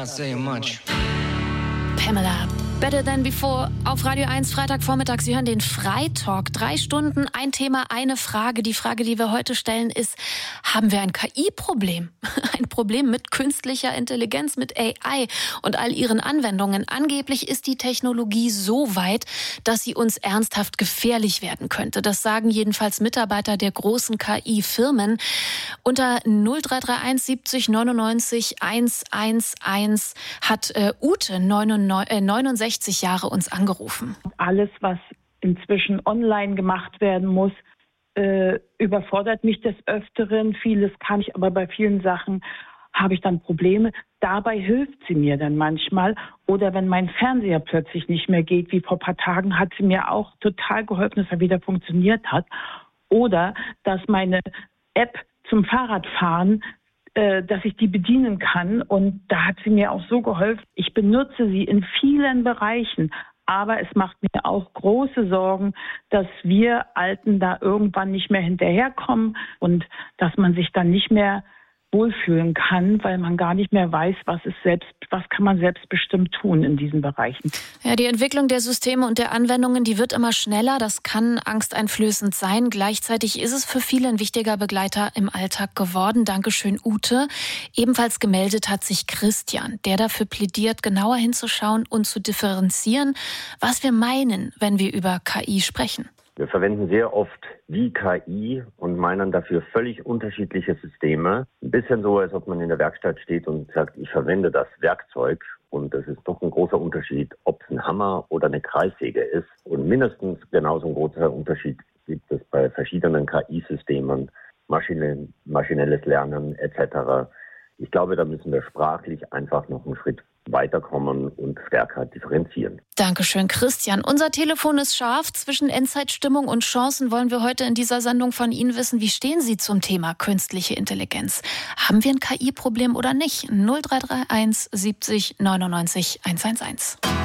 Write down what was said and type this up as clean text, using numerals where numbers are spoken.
not saying much. Pamela, Better Than Before auf Radio 1, Freitagvormittag. Sie hören den Freitalk. 3 Stunden, ein Thema, eine Frage. Die Frage, die wir heute stellen, ist, haben wir ein KI-Problem? Ein Problem mit künstlicher Intelligenz, mit AI und all ihren Anwendungen. Angeblich ist die Technologie so weit, dass sie uns ernsthaft gefährlich werden könnte. Das sagen jedenfalls Mitarbeiter der großen KI-Firmen. Unter 0331 70 99 111 hat Ute 69 Jahre uns angerufen. Alles, was inzwischen online gemacht werden muss, überfordert mich des Öfteren. Vieles kann ich, aber bei vielen Sachen habe ich dann Probleme. Dabei hilft sie mir dann manchmal. Oder wenn mein Fernseher plötzlich nicht mehr geht, wie vor ein paar Tagen, hat sie mir auch total geholfen, dass er wieder funktioniert hat. Oder dass meine App zum Fahrradfahren, dass ich die bedienen kann. Und da hat sie mir auch so geholfen. Ich benutze sie in vielen Bereichen. Aber es macht mir auch große Sorgen, dass wir Alten da irgendwann nicht mehr hinterherkommen und dass man sich dann nicht mehr wohlfühlen kann, weil man gar nicht mehr weiß, was kann man selbstbestimmt tun in diesen Bereichen. Ja, die Entwicklung der Systeme und der Anwendungen, die wird immer schneller. Das kann angsteinflößend sein. Gleichzeitig ist es für viele ein wichtiger Begleiter im Alltag geworden. Dankeschön, Ute. Ebenfalls gemeldet hat sich Christian, der dafür plädiert, genauer hinzuschauen und zu differenzieren, was wir meinen, wenn wir über KI sprechen. Wir verwenden sehr oft die KI und meinen dafür völlig unterschiedliche Systeme. Ein bisschen so, als ob man in der Werkstatt steht und sagt, ich verwende das Werkzeug. Und es ist doch ein großer Unterschied, ob es ein Hammer oder eine Kreissäge ist. Und mindestens genauso ein großer Unterschied gibt es bei verschiedenen KI-Systemen, maschinelles Lernen etc. Ich glaube, da müssen wir sprachlich einfach noch einen Schritt weiterkommen und stärker differenzieren. Dankeschön, Christian. Unser Telefon ist scharf. Zwischen Endzeitstimmung und Chancen wollen wir heute in dieser Sendung von Ihnen wissen, wie stehen Sie zum Thema künstliche Intelligenz? Haben wir ein KI-Problem oder nicht? 0331 70 99 111.